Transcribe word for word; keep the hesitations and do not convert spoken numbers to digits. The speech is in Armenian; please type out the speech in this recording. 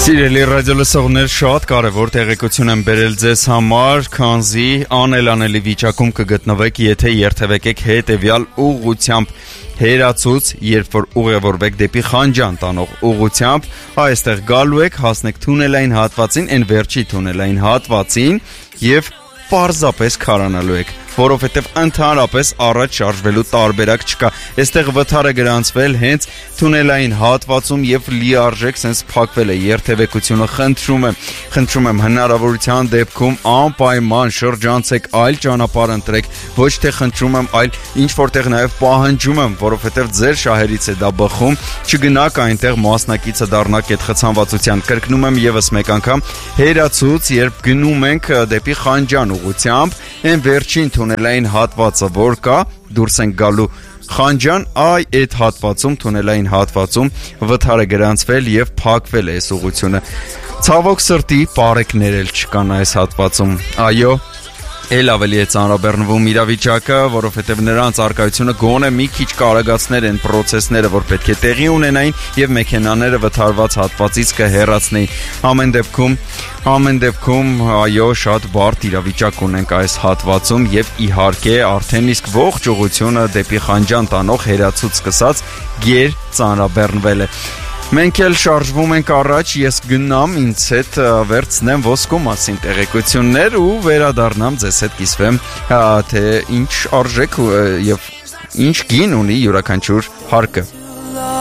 Սիրելի ռադիոլսողներ, շատ կարևոր տեղեկություն եմ բերել ձեզ համար, քանզի անելանելի վիճակում կգտնվեք, եթե երթևեկեք հետևյալ ուղղությամբ հերացուց, երբ որ ուղևորվեք դեպի Խանջան տանող ուղղությամբ, այստեղ գալու եք, հասնեք թունելային հատվածին, այն վերջի թունելային հատվածին եւ պարզապես քարանալու եք, որովհետև ընդհանրապես առաջ շարժվելու տարբերակ չկա։ Այստեղ վթարը գրանցվել հենց թունելային հատվածում եւ լիարժեք sense փակվել է երթևեկությունը։ Խնդրում եմ, խնդրում եմ հնարավորության դեպքում անպայման շրջանցեք, այլ ճանապարհ ընտրեք, ոչ թե խնդրում եմ, այլ ինչ որտեղ նաեւ պահանջում եմ, որովհետև ձեր շահերից է դա բխում, չգնաք այնտեղ մասնակիցը դառնաք այդ խցանվածության։ Կրկնում եմ եւս մեկ անգամ, հերացուց, երբ գնում ենք դեպի Խանջան ուղղությամբ, այն վերջին թունելային հատվածը, որ կա, դուրս ենք գալու Խանջան, այ այդ հատվածում, թունելային հատվածում վթարը գրանցվել եւ փակվել է այս ուղղությունը։ Ցավոք սրտի պարեկներ էլ չկան այս հատվածում։ Այո, էլ ավելի է ծանրաբեռնվում իրավիճակը, որովհետև նրանց արկայությունը գոնե մի քիչ կարագացներ են պրոցեսները, որ պետք է տեղի ունենային եւ մեքենաները վթարված հատվածից կհեռացնեին։ Ամեն դեպքում, ամեն դեպքում, այո, շատ բարդ իրավիճակ ունենք այս հատվածում եւ իհարկե արդեն իսկ ողջ ուղղությունը դեպի Խանջան տանող հերացուց սկսած գեր ծանրաբեռնվել է։ Մենք էլ շարժվում ենք առաջ, ես գնամ ինձ հետ վերցնեմ ոսկու մասին տեղեկություններ ու վերադառնամ ձեզ հետ կիսվեմ, թե ինչ արժեք եւ ինչ գին ունի յուրաքանչյուր հարկը։